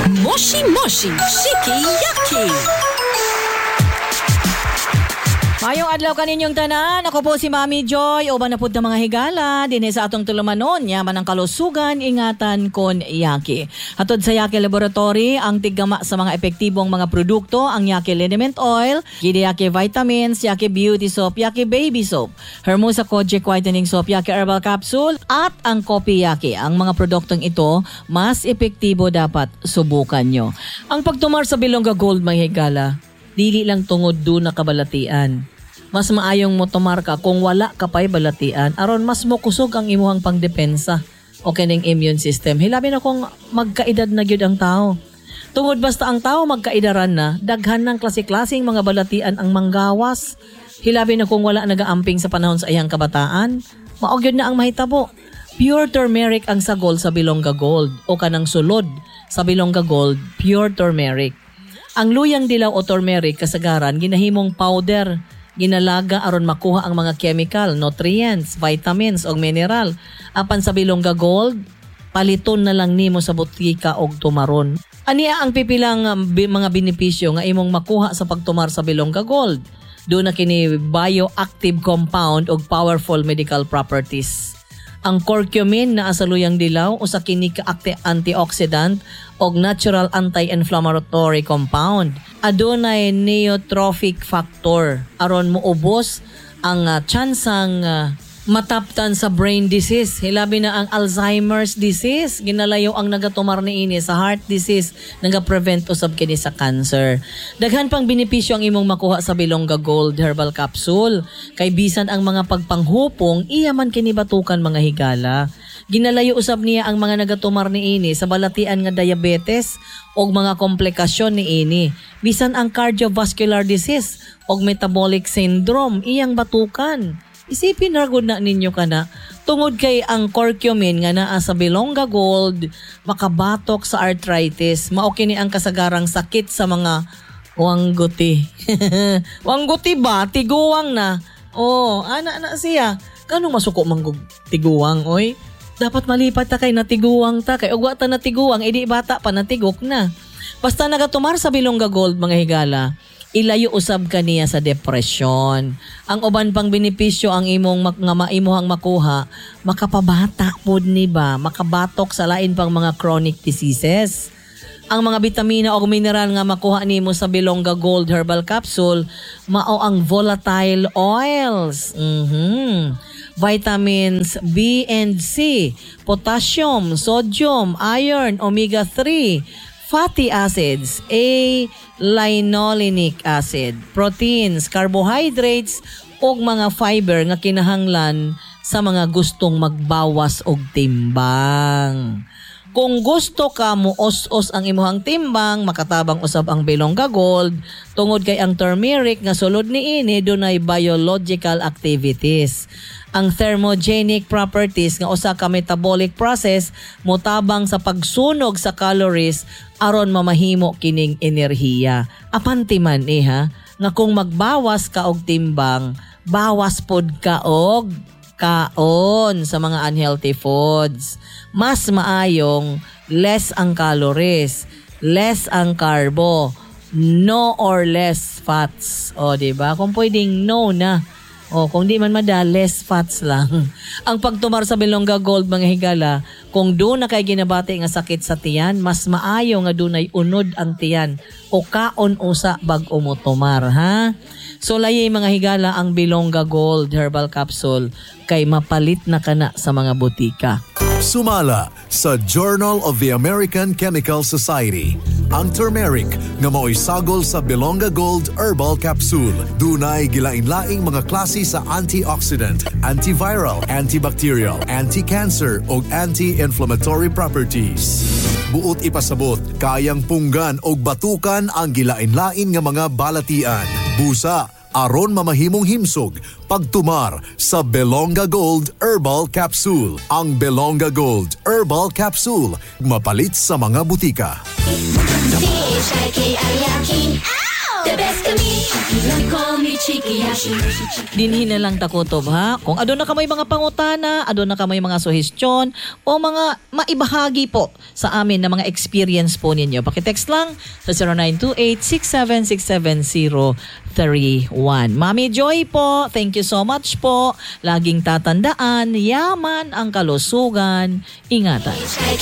Moshi Moshi Shiki-Yaki. Mayong adlaw kaninyong tanan, ako po si Mami Joy, uban na pud ng mga higala, dinhi sa atong tulumanon, yaman ang kalusugan, ingatan kon Yaki. Hatod sa Yaki Laboratory, ang tiggama sa mga epektibong mga produkto, ang Yaki Liniment Oil, Yaki Vitamins, Yaki Beauty Soap, Yaki Baby Soap, Hermosa Kojic Whitening Soap, Yaki Herbal Capsule, at ang Kopi Yaki. Ang mga produktong ito, mas epektibo dapat subukan nyo. Ang pagtumar sa Bilongga Gold, mga higala, dili lang tungod doon na kabalatian. Mas maayong mo tumar ka kung wala ka pa'y balatian aron mas mokusog ang imuhang pangdepensa o kining immune system. Hilabi na kung magkaedad na gyud ang tao. Tungod basta ang tao magkaedaran na, daghan ng klase-klaseng mga balatian ang manggawas. Hilabi na kung wala nagaamping sa panahon sa iyang kabataan, maog gyud na ang mahitabo. Pure turmeric ang sagol sa Bilongga Gold o kanang sulod sa Bilongga Gold, pure turmeric. Ang luyang dilaw o turmeric kasagaran ginahimong powder, ginalaga aron makuha ang mga chemical, nutrients, vitamins o mineral. Apan sa Bilongga Gold, paliton na lang nimo sa butika og tumaron. Ania ang pipilang mga benepisyo nga imong makuha sa pagtumar sa Bilongga Gold. Doon na kini bioactive compound og powerful medical properties. Ang curcumin na sa luyang dilaw usa kini ka antioxidant og natural anti-inflammatory compound. Adunay neurotrophic factor aron moubos ang tsansang mataptan sa brain disease. Hilabi na ang Alzheimer's disease. Ginalayo ang nagatumar niini sa heart disease, nagaprevent usab kini sa cancer. Daghan pang benepisyo ang imong makuha sa Bilongga Gold Herbal Capsule. Kay bisan ang mga pagpanghupong, iya man kini batukan mga higala. Ginalayo usab niya ang mga nagatumar niini sa balatian nga diabetes og mga komplikasyon niini. Bisan ang cardiovascular disease og metabolic syndrome, iyang batukan. Isipin na gud na ninyo kana tungod kay ang curcumin nga naa sa Bilongga Gold makabatok sa arthritis, mao kini ang kasagarang sakit sa mga wangguti. Wangguti ba tiguwang na? Oh, ana na siya. Kanong masuko manggug tiguwang oy? Dapat malipat ta kay natiguwang ta kay ug wa ta natiguwang edi bata pa natigok na. Basta nagatumar sa Bilongga Gold mga higala, ilayo usab kaniya sa depresyon. Ang uban pang benepisyo ang imong imuhang makuha, makapabata pod ni ba, makabatok sa lain pang mga chronic diseases. Ang mga bitamina o mineral nga makuha nimo sa Bilongga Gold Herbal Capsule, mao ang volatile oils. Vitamins B and C, potassium, sodium, iron, omega-3, fatty acids, A-linolenic acid, proteins, carbohydrates, ug mga fiber nga kinahanglan sa mga gustong magbawas og timbang. Kung gusto ka mo os-os ang imuhang timbang, makatabang usab ang Bilongga Gold tungod kay ang turmeric nga sulod niini dunay biological activities. Ang thermogenic properties nga usa ka metabolic process motabang sa pagsunog sa calories aron mamahimo kining enerhiya. Apanti man nga kung magbawas ka og timbang, bawas pod ka og kaon sa mga unhealthy foods. Mas maayong less ang calories, less ang carbo, no or less fats. O diba? Kung pwedeng no na. O kung di man less fats lang. Ang pagtumar sa Bilongga Gold mga higala, kung doon na kay ginabati nga sakit sa tiyan, mas maayo nga dunay unod ang tiyan o kaon usa bag umutumar, ha? So layay mga higala ang Bilongga Gold Herbal Capsule kay mapalit na kana sa mga butika. Sumala sa Journal of the American Chemical Society ang turmeric nga mao'y sagol sa Bilongga Gold Herbal Capsule. Dunay gilain-laing mga klase sa antioxidant, antiviral, antibacterial, anti-cancer o anti-inflammatory properties. Buot ipasabot, kayang punggan o batukan ang gilain-lain nga mga balatian. Busa, aron mamahimong himsog, pagtumar sa Bilongga Gold Herbal Capsule. Ang Bilongga Gold Herbal Capsule, mapalit sa mga butika. The best kami, call me Chiki Yaki. Dinhin na lang takutob ha. Kung adon na kamay mga pangutana, adon na kamay mga suhestyon o mga maibahagi po sa amin na mga experience po ninyo. Pakitext lang sa 0928-6767031. Mami Joy po, thank you so much po. Laging tatandaan, yaman ang kalusugan. Ingatan.